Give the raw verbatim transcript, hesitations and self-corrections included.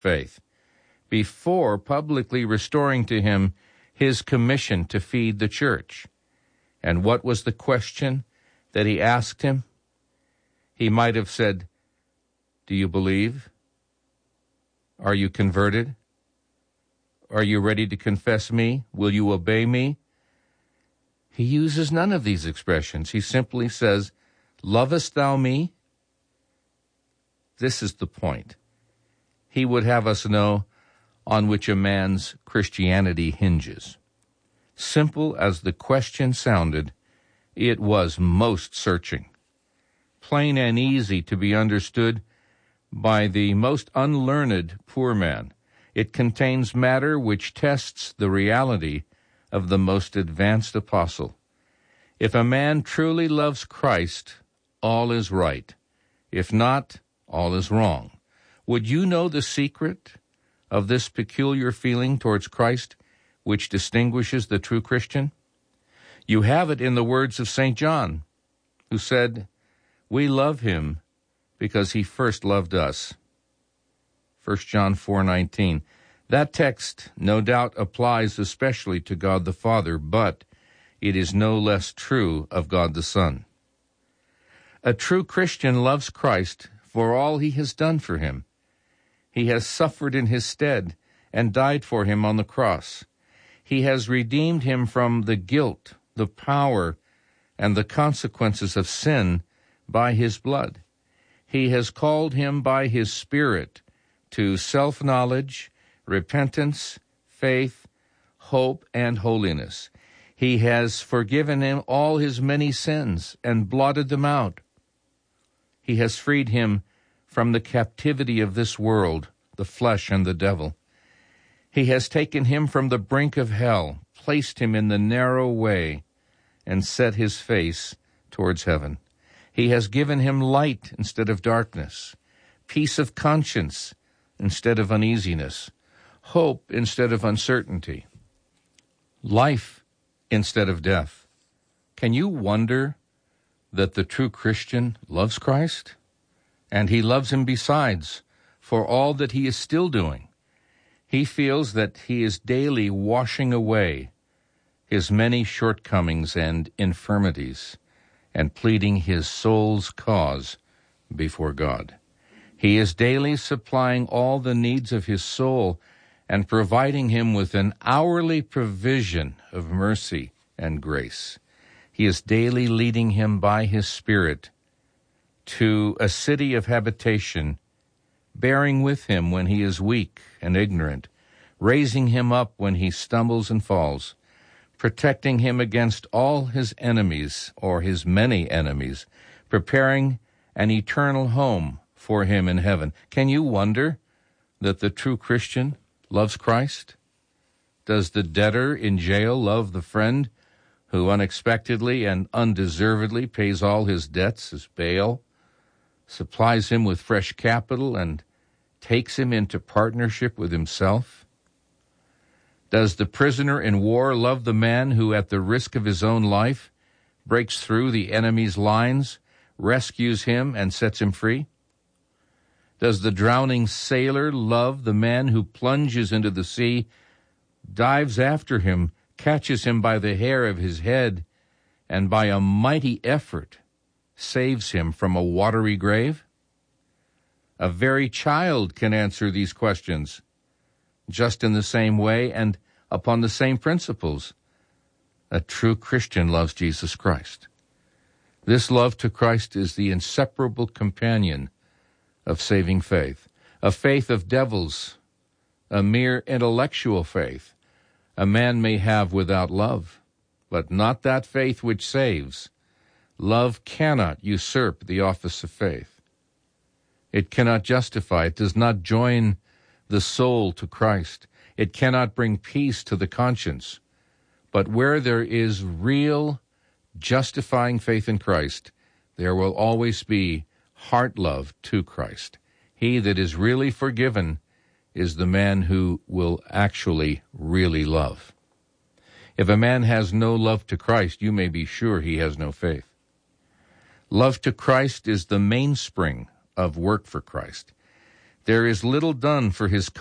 faith, before publicly restoring to him his commission to feed the church. And what was the question that he asked him? He might have said, "Do you believe? Are you converted? Are you ready to confess me? Will you obey me?" He uses none of these expressions. He simply says, "Lovest thou me?" This is the point. He would have us know on which a man's Christianity hinges. Simple as the question sounded, it was most searching, plain and easy to be understood by the most unlearned poor man. It contains matter which tests the reality of the most advanced apostle. If a man truly loves Christ, all is right. If not, all is wrong. Would you know the secret of this peculiar feeling towards Christ which distinguishes the true Christian? You have it in the words of Saint John, who said, "We love him because he first loved us." First John four nineteen. That text no doubt applies especially to God the Father, but it is no less true of God the Son. A true Christian loves Christ for all he has done for him. He has suffered in his stead and died for him on the cross. He has redeemed him from the guilt, the power, and the consequences of sin by his blood. He has called him by his Spirit to self-knowledge, repentance, faith, hope, and holiness. He has forgiven him all his many sins and blotted them out. He has freed him from the captivity of this world, the flesh and the devil. He has taken him from the brink of hell, placed him in the narrow way, and set his face towards heaven. He has given him light instead of darkness, peace of conscience instead of uneasiness, hope instead of uncertainty, life instead of death. Can you wonder that the true Christian loves Christ? And he loves him besides for all that he is still doing. He feels that he is daily washing away his many shortcomings and infirmities and pleading his soul's cause before God. He is daily supplying all the needs of his soul and providing him with an hourly provision of mercy and grace. He is daily leading him by his Spirit to a city of habitation, bearing with him when he is weak and ignorant, raising him up when he stumbles and falls, protecting him against all his enemies or his many enemies, preparing an eternal home for him in heaven. Can you wonder that the true Christian loves Christ? Does the debtor in jail love the friend who unexpectedly and undeservedly pays all his debts as bail, supplies him with fresh capital, and takes him into partnership with himself? Does the prisoner in war love the man who, at the risk of his own life, breaks through the enemy's lines, rescues him, and sets him free? Does the drowning sailor love the man who plunges into the sea, dives after him, catches him by the hair of his head, and by a mighty effort saves him from a watery grave? A very child can answer these questions, just in the same way and upon the same principles. A true Christian loves Jesus Christ. This love to Christ is the inseparable companion of saving faith, a faith of devils, a mere intellectual faith a man may have without love, but not that faith which saves. Love cannot usurp the office of faith. It cannot justify, it does not join the soul to Christ. It cannot bring peace to the conscience. But where there is real justifying faith in Christ, there will always be heart love to Christ. He that is really forgiven is the man who will actually really love. If a man has no love to Christ, you may be sure he has no faith. Love to Christ is the mainspring of work for Christ. There is little done for his